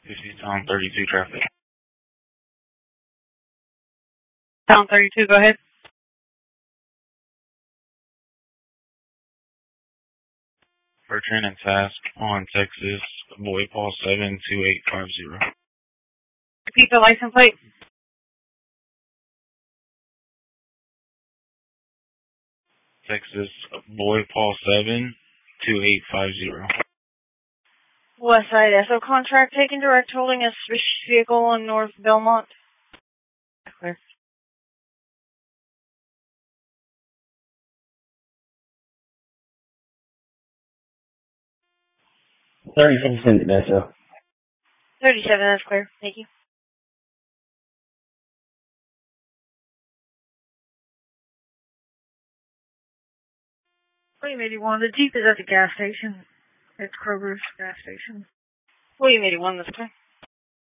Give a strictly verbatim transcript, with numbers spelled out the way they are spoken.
This is on thirty-two traffic. Town thirty-two, go ahead. Bertrand and Task on Texas, Boy Paul seven two eight five zero. Repeat the license plate. Texas, Boy Paul seven two eight five zero. Westside Esso contract taking direct holding a Swiss vehicle on North Belmont. Clear. thirty-seven, Esso. thirty-seven, that's clear. Thank you. William eighty-one, the Jeep is at the gas station. It's Kroger's gas station. William eighty-one, that's clear.